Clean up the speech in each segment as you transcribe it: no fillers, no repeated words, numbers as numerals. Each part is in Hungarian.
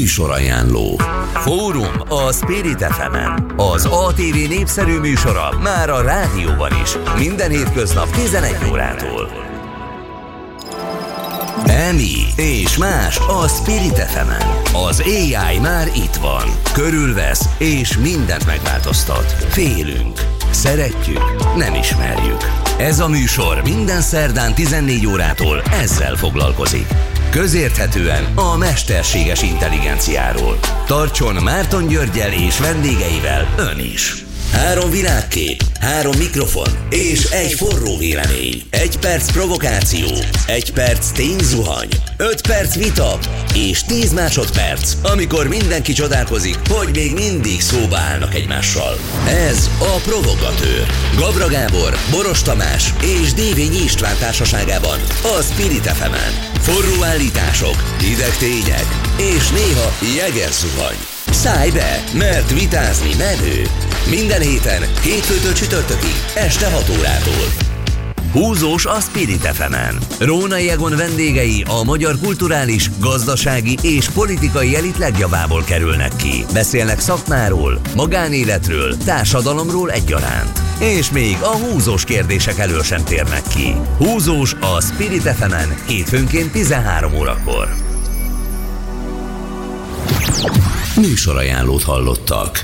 Műsorajánló. Fórum a Spirit FM-en. Az ATV népszerű műsora már a rádióban is. Minden hétköznap 11 órától. Emi és más a Spirit FM-en. Az AI már itt van. Körülvesz és mindent megváltoztat. Félünk. Szeretjük, nem ismerjük. Ez a műsor minden szerdán 14 órától ezzel foglalkozik. Közérthetően a mesterséges intelligenciáról. Tartson Márton Györggyel és vendégeivel ön is. 3 világkép, 3 mikrofon és egy forró vélemény. 1 perc provokáció, 1 perc tényzuhany, 5 perc vita és 10 másodperc, amikor mindenki csodálkozik, hogy még mindig szóba állnak egymással. Ez a Provogatőr. Gabra Gábor, Boros Tamás és Dévényi István társaságában a Spirit FM-en. Forró állítások, hideg tények és néha jeges zuhany. Szállj be, mert vitázni menő. Minden héten, hétfőtől csütörtökig, este 6 órától. Húzós a Spirit FM-en. Rónai Egon vendégei a magyar kulturális, gazdasági és politikai elit legjavából kerülnek ki. Beszélnek szakmáról, magánéletről, társadalomról egyaránt. És még a húzós kérdések elől sem térnek ki. Húzós a Spirit FM-en hétfőnként 13 órakor. Műsorajánlót hallottak.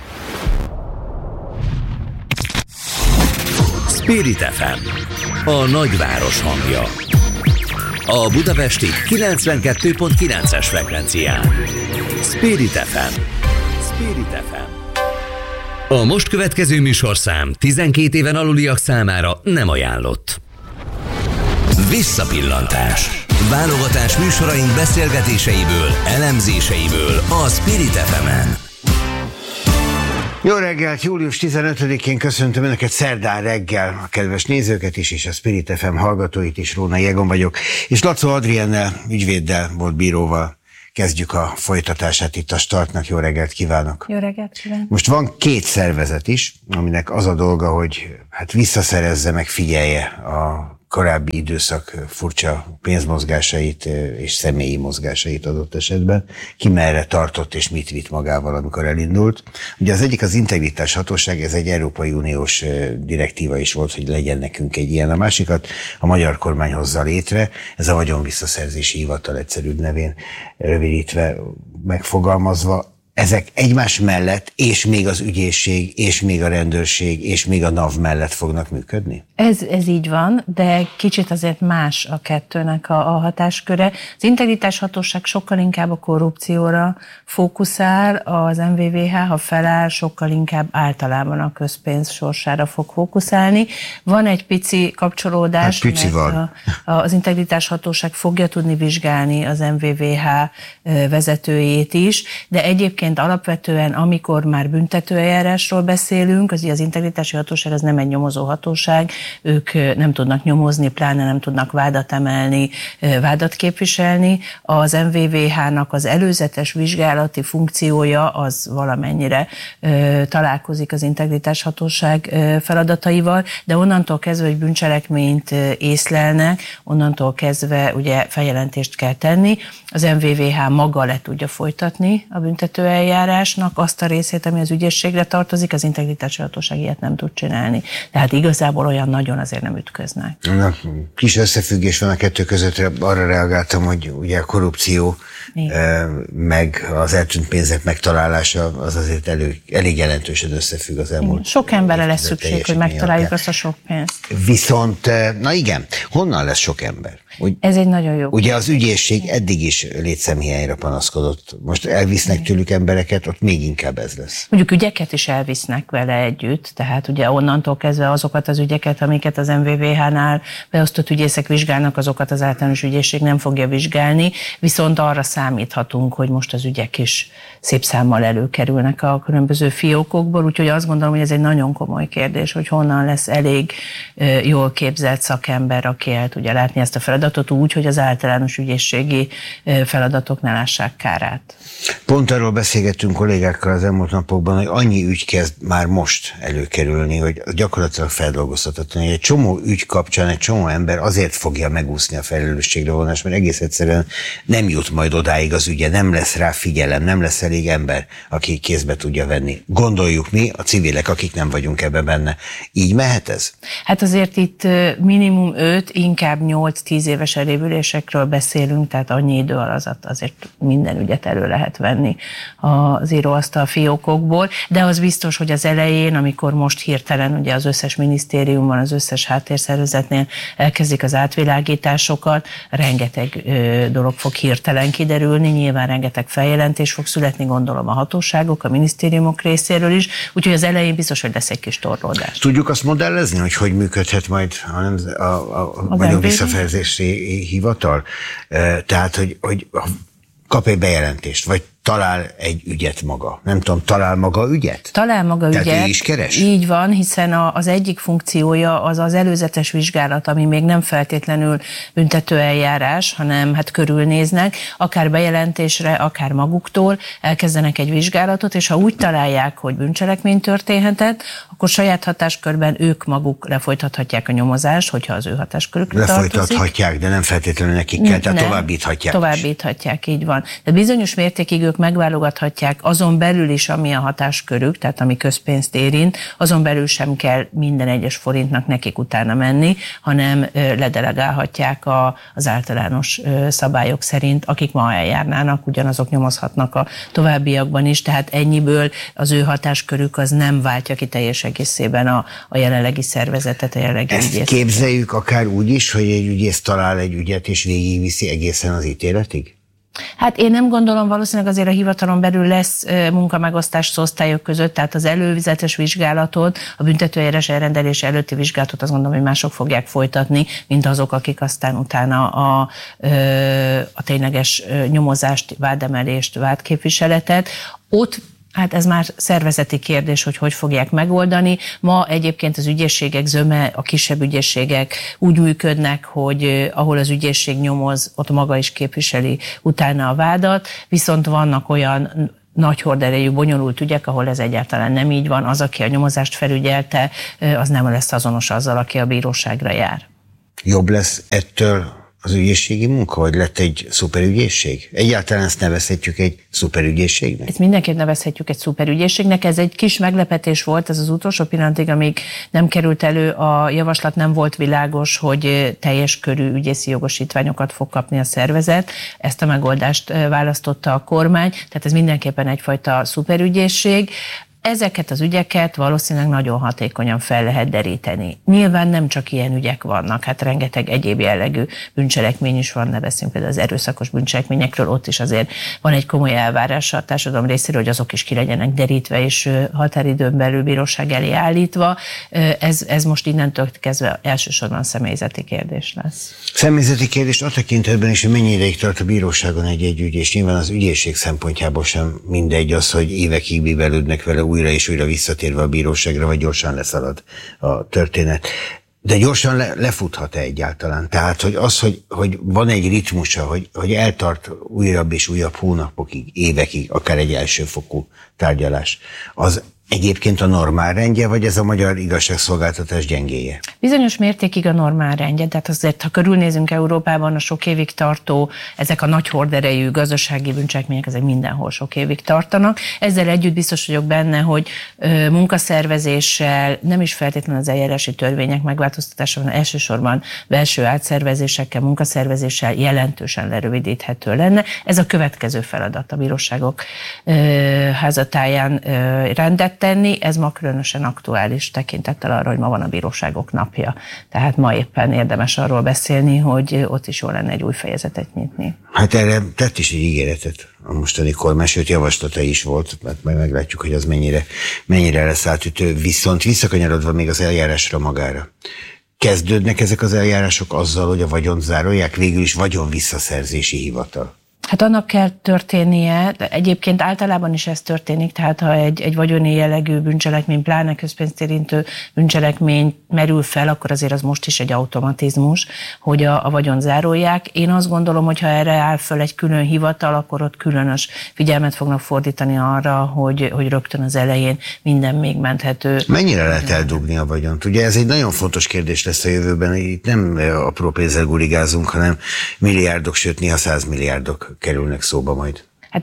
Spirit FM, a nagyváros hangja. A budapesti 92.9-es frekvencián. Spirit FM. Spirit FM. A most következő műsorszám 12 éven aluliak számára nem ajánlott. Visszapillantás. Válogatás műsoraink beszélgetéseiből, elemzéseiből a Spirit FM-en. Jó reggelt, július 15-én köszöntöm Önöket szerdán reggel, a kedves nézőket is, és a Spirit FM hallgatóit is. Rónai Egon vagyok, és Lacó Adriennel, ügyvéddel, volt bíróval kezdjük a folytatását itt a Startnak. Jó reggelt kívánok! Jó reggelt kívánok! Most van 2 szervezet is, aminek az a dolga, hogy visszaszerezze, meg figyelje a korábbi időszak furcsa pénzmozgásait és személyi mozgásait adott esetben, ki merre tartott és mit vitt magával, amikor elindult. Ugye az egyik az Integritás Hatóság, ez egy Európai Uniós direktíva is volt, hogy legyen nekünk egy ilyen. A másikat a magyar kormány hozza létre, ez a Vagyonvisszaszerzési Hivatal, egyszerűbb nevén rövidítve megfogalmazva. Ezek egymás mellett, és még az ügyészség, és még a rendőrség, és még a NAV mellett fognak működni? Ez így van, de kicsit azért más a kettőnek a hatásköre. Az Integritás Hatóság sokkal inkább a korrupcióra fókuszál, az MVVH, ha feláll, sokkal inkább általában a közpénz sorsára fog fókuszálni. Van egy pici kapcsolódás, mert az Integritás Hatóság fogja tudni vizsgálni az MVVH vezetőjét is, de egyébként alapvetően, amikor már büntetőeljárásról beszélünk, az Integritási Hatóság az nem egy nyomozó hatóság, ők nem tudnak nyomozni, pláne nem tudnak vádat emelni, vádat képviselni. Az MVVH-nak az előzetes vizsgálati funkciója az valamennyire találkozik az Integritás Hatóság feladataival, de onnantól kezdve, hogy bűncselekményt észlelnek, onnantól kezdve ugye feljelentést kell tenni. Az MVVH maga le tudja folytatni a büntetőeljárásnak azt a részét, ami az ügyészségre tartozik, az Integritási Hatóság ilyet nem tud csinálni. Tehát igazából olyan nagyon azért nem ütköznek. Na, kis összefüggés van a kettő között, arra reagáltam, hogy ugye a korrupció meg az eltűnt pénzek megtalálása az azért elég jelentősen összefügg az elmúlt. Sok emberre lesz szükség, hogy megtaláljuk azt a sok pénzt. Viszont, na igen, honnan lesz sok ember? Ez egy nagyon jó. Ugye az ügyészség eddig is létszámhiányra panaszkodott. Most elvisznek tőlük embereket, ott még inkább ez lesz. Mondjuk ügyeket is elvisznek vele együtt, tehát ugye onnantól kezdve azokat az ügyeket, amiket az MVVH-nál beosztott ügyészek vizsgálnak, azokat az általános ügyészség nem fogja vizsgálni, viszont arra számíthatunk, hogy most az ügyek is szép számmal előkerülnek a különböző fiókokból, úgyhogy azt gondolom, hogy ez egy nagyon komoly kérdés, hogy honnan lesz elég jól képzelt szakember, aki el tudja látni ezt a feladatot. folytatott úgy, hogy az általános ügyészségi feladatok ne lássák kárát. Pont arról beszélgettünk kollégákkal az elmúlt napokban, hogy annyi ügy kezd már most előkerülni, hogy gyakorlatilag feldolgozhatatlan. Egy csomó ügy kapcsán egy csomó ember azért fogja megúszni a felelősségre vonást, mert egész egyszerűen nem jut majd odáig az ügye, nem lesz rá figyelem, nem lesz elég ember, aki kézbe tudja venni. Gondoljuk mi, a civilek, akik nem vagyunk ebben benne. Így mehet ez? Hát azért itt minimum 5, inkább 8-10 éves elévülésekről beszélünk, tehát annyi idő alatt azért minden ügyet elő lehet venni az íróasztal fiókokból, de az biztos, hogy az elején, amikor most hirtelen ugye az összes minisztériumban, az összes háttérszervezetnél elkezdik az átvilágításokat, rengeteg dolog fog hirtelen kiderülni, nyilván rengeteg feljelentés fog születni, gondolom a hatóságok, a minisztériumok részéről is, úgyhogy az elején biztos, hogy lesz egy kis torlódás. Tudjuk azt modellezni, hogy működhet majd a vagyonvisszaszerzési hivatal? Tehát, hogy kap egy bejelentést, vagy talál egy ügyet maga. Nem tudom, talál maga ügyet? Talál maga ügyet. Tehát ő is keres? Így van, hiszen az egyik funkciója az előzetes vizsgálat, ami még nem feltétlenül büntetőeljárás, hanem hát körülnéznek, akár bejelentésre, akár maguktól elkezdenek egy vizsgálatot, és ha úgy találják, hogy bűncselekmény történhetett, akkor saját hatáskörben ők maguk lefolytathatják a nyomozást, hogyha az ő hatáskörükre tartozik. Lefolytathatják, de nem feltétlenül nekik kell, tehát továbbíthatják. Továbbíthatják, így van. De bizonyos mértékig ők megválogathatják azon belül is, ami a hatáskörük, tehát ami közpénzt érint, azon belül sem kell minden egyes forintnak nekik utána menni, hanem ledelegálhatják az általános szabályok szerint, akik ma eljárnának, ugyanazok nyomozhatnak a továbbiakban is, tehát ennyiből az ő hatáskörük az nem váltja ki teljes egészében a jelenlegi szervezetet, a jelenlegi ügyészetet. Ezt képzeljük akár úgy is, hogy egy ügyész talál egy ügyet és végigviszi egészen az ítéletig? Hát én nem gondolom, valószínűleg azért a hivatalon belül lesz munkamegosztás osztályok között, tehát az előzetes vizsgálatot, a büntetőeljárás elrendelése előtti vizsgálatot azt gondolom, hogy mások fogják folytatni, mint azok, akik aztán utána a tényleges nyomozást, vádemelést, vádképviseletet. Ott hát ez már szervezeti kérdés, hogy fogják megoldani. Ma egyébként az ügyészségek zöme, a kisebb ügyészségek úgy működnek, hogy ahol az ügyészség nyomoz, ott maga is képviseli utána a vádat, viszont vannak olyan nagy horderejű, bonyolult ügyek, ahol ez egyáltalán nem így van. Az, aki a nyomozást felügyelte, az nem lesz azonos azzal, aki a bíróságra jár. Jobb lesz ettől az ügyészségi munka, vagy lett egy szuperügyészség? Egyáltalán ezt nevezhetjük egy szuperügyészségnek? Ezt mindenképp nevezhetjük egy szuperügyészségnek. Ez egy kis meglepetés volt, ez az utolsó pillanatig, amíg nem került elő a javaslat, nem volt világos, hogy teljes körű ügyészi jogosítványokat fog kapni a szervezet. Ezt a megoldást választotta a kormány, tehát ez mindenképpen egyfajta szuperügyészség. Ezeket az ügyeket valószínűleg nagyon hatékonyan fel lehet deríteni. Nyilván nem csak ilyen ügyek vannak, hát rengeteg egyéb jellegű bűncselekmény is van, ne beszélünk például az erőszakos bűncselekményekről, ott is azért van egy komoly elvárása a társadalom részéről, hogy azok is ki legyenek derítve és határidőn belül bíróság elé állítva. Ez most innentől kezdve elsősorban személyzeti kérdés lesz. Személyzeti kérdés a tekintetben is, hogy mennyi ideig tart a bíróságon egy ügy, és nyilván az ügyészség szempontjából sem mindegy az, hogy évekig bíbelődnek vele újra és újra visszatérve a bíróságra, vagy gyorsan leszalad a történet. De gyorsan lefuthat-e egyáltalán? Tehát, hogy van egy ritmusa, hogy eltart újabb és újabb hónapokig, évekig, akár egy elsőfokú tárgyalás. Az egyébként a normál rendje, vagy ez a magyar igazságszolgáltatás gyengéje? Bizonyos mértékig a normál rendje, de hát azért, ha körülnézünk Európában, a sok évig tartó, ezek a nagy horderejű gazdasági bűncselekmények, ezek mindenhol sok évig tartanak. Ezzel együtt biztos vagyok benne, hogy munkaszervezéssel, nem is feltétlenül az eljárási törvények megváltoztatása, hanem elsősorban belső átszervezésekkel, munkaszervezéssel jelentősen lerövidíthető lenne. Ez a következő feladat a bíróságok házatáján rendet tenni, ez ma különösen aktuális tekintettel arra, hogy ma van a bíróságok napja. Tehát ma éppen érdemes arról beszélni, hogy ott is jó lenne egy új fejezetet nyitni. Hát erre tett is egy ígéretet a mostani kormány, sőt javaslata is volt, mert majd meglátjuk, hogy az mennyire lesz átütő, viszont visszakanyarodva még az eljárásra magára. Kezdődnek ezek az eljárások azzal, hogy a vagyont zárolják, végül is vagyonvisszaszerzési hivatal? Hát annak kell történnie, de egyébként általában is ez történik, tehát ha egy vagyoni jellegű bűncselekmény, pláne közpénzt érintő bűncselekmény merül fel, akkor azért az most is egy automatizmus, hogy a vagyont zárolják. Én azt gondolom, hogy ha erre áll föl egy külön hivatal, akkor ott különös figyelmet fognak fordítani arra, hogy rögtön az elején minden még menthető. Mennyire lehet eldugni a vagyont? Ugye ez egy nagyon fontos kérdés lesz a jövőben, itt nem apró pénzzel gurigázunk, hanem milliárdok, sőt néha 100 milliárdok kerülnek szóba majd. Hát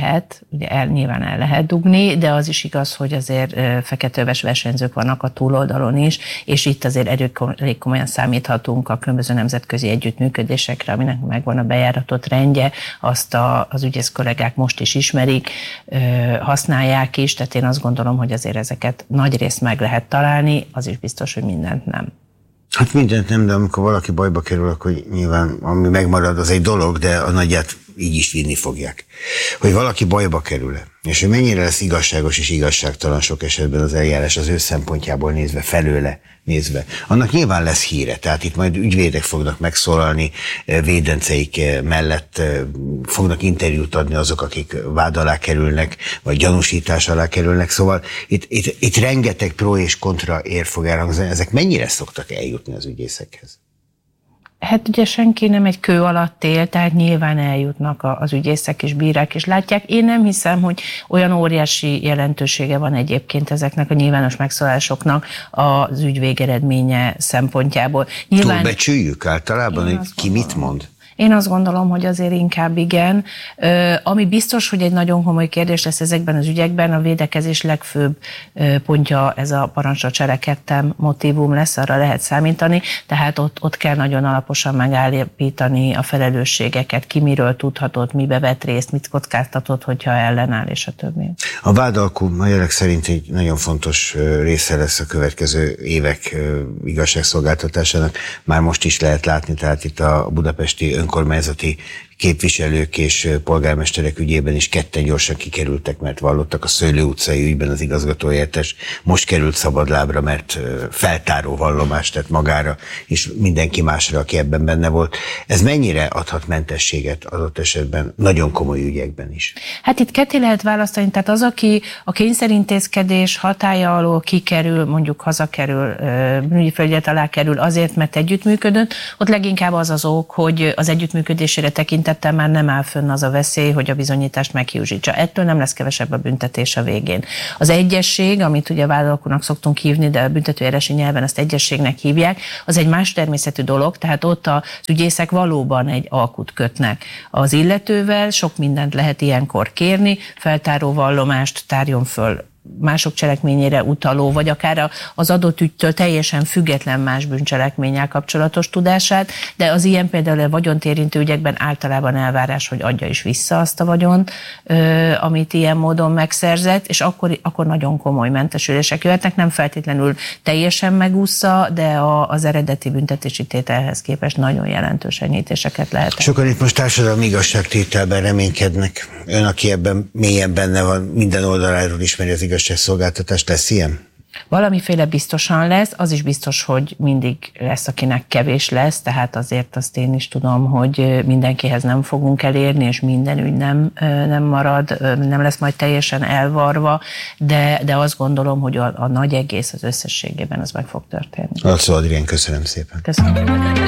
nyilván el lehet dugni, de az is igaz, hogy azért feketőves versenyzők vannak a túloldalon is, és itt azért elég komolyan számíthatunk a különböző nemzetközi együttműködésekre, aminek megvan a bejáratott rendje, azt az ügyész kollégák most is ismerik, használják is, tehát én azt gondolom, hogy azért ezeket nagyrészt meg lehet találni, az is biztos, hogy mindent nem. Hát mindent nem, de amikor valaki bajba kerül, akkor nyilván ami megmarad, az egy dolog, de a nagyját így is vinni fogják. Hogy valaki bajba kerül, és hogy mennyire lesz igazságos és igazságtalan sok esetben az eljárás az ő szempontjából nézve, felőle nézve. Annak nyilván lesz híre, tehát itt majd ügyvédek fognak megszólalni, védenceik mellett fognak interjút adni azok, akik vád alá kerülnek, vagy gyanúsítás alá kerülnek, szóval itt rengeteg pro és kontra ér fog elhangzani. Ezek mennyire szoktak eljutni az ügyészekhez? Hát ugye senki nem egy kő alatt él, tehát nyilván eljutnak az ügyészek és bírák, és látják. Én nem hiszem, hogy olyan óriási jelentősége van egyébként ezeknek a nyilvános megszólásoknak az ügy végeredménye szempontjából. Túlbecsüljük általában, hogy ki mit mond? Én azt gondolom, hogy azért inkább igen. Ami biztos, hogy egy nagyon komoly kérdés lesz ezekben az ügyekben, a védekezés legfőbb pontja ez a parancsra cselekedtem motívum lesz, arra lehet számítani, tehát ott kell nagyon alaposan megállapítani a felelősségeket, ki miről tudhatott, mibe vett részt, mit kockáztatott, hogyha ellenáll, és a többi. A vádalkú a jelek szerint egy nagyon fontos része lesz a következő évek igazságszolgáltatásának. Már most is lehet látni, tehát itt a budapesti önkormányzati képviselők és polgármesterek ügyében is ketten gyorsan kikerültek, mert vallottak. A Szőlő utcai ügyben az igazgatóhelyettes most került szabadlábra, mert feltáró vallomást tett magára, és mindenki másra, aki ebben benne volt. Ez mennyire adhat mentességet adott esetben nagyon komoly ügyekben is? Hát itt ketté lehet választani, tehát az, aki a kényszerintézkedés hatálya alól kikerül, mondjuk hazakerül, bűnügyi felügyelet alá kerül azért, mert együttműködött, ott leginkább az az ok, hogy az együttműködésére tekintettel már nem áll fönn az a veszély, hogy a bizonyítást meghiúsítsa. Ettől nem lesz kevesebb a büntetés a végén. Az egyesség, amit ugye vádalkúnak szoktunk hívni, de a büntetőjárási nyelven azt egyességnek hívják, az egy más természetű dolog, tehát ott az ügyészek valóban egy alkut kötnek az illetővel, sok mindent lehet ilyenkor kérni, feltáró vallomást tárjon föl mások cselekményére utaló, vagy akár az adott ügytől teljesen független más bűncselekménnyel kapcsolatos tudását, de az ilyen például a vagyont érintő ügyekben általában elvárás, hogy adja is vissza azt a vagyont, amit ilyen módon megszerzett, és akkor nagyon komoly mentesülések jöhetnek, nem feltétlenül teljesen megúszza, de az eredeti büntetési tételhez képest nagyon jelentős enyhítéseket lehet. Sokan itt most társadalmi igazságtételben reménykednek. Ön, aki ebben mélyen benne van, minden oldaláról ismeri az igazságszolgáltatás, lesz ilyen? Valamiféle biztosan lesz, az is biztos, hogy mindig lesz, akinek kevés lesz, tehát azért azt én is tudom, hogy mindenkihez nem fogunk elérni, és minden ügy nem marad, nem lesz majd teljesen elvarva, de azt gondolom, hogy a nagy egész az összességében az meg fog történni. Alczó Adrián, köszönöm szépen. Köszönöm.